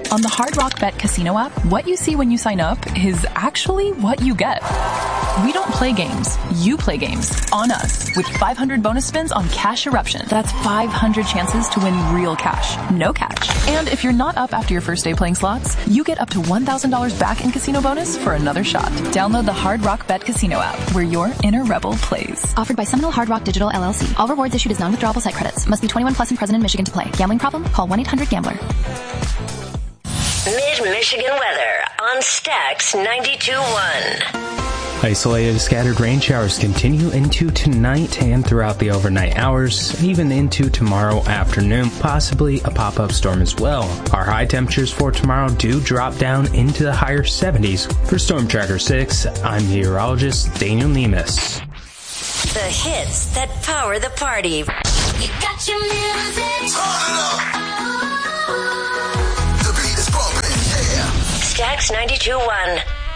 On the Hard Rock Bet Casino app, what you see when you sign up is actually what you get. We don't play games. You play games on us with 500 bonus spins on Cash Eruption. That's 500 chances to win real cash. No catch. And if you're not up after your first day playing slots, you get up to $1,000 back in casino bonus for another shot. Download the Hard Rock Bet Casino app where your inner rebel plays. Offered by Seminole Hard Rock Digital LLC. All rewards issued as non-withdrawable site credits. Must be 21 plus and present in Michigan to play. Gambling problem? Call 1-800-GAMBLER. Mid-Michigan weather on Stax 92.1. Isolated scattered rain showers continue into tonight and throughout the overnight hours, even into tomorrow afternoon, possibly a pop-up storm as well. Our high temperatures for tomorrow do drop down into the higher 70s. For Storm Tracker 6, I'm meteorologist Daniel Nemes. The hits that power the party. You got your music. Turn it up. The beat is bumping, yeah. Stax 92.1.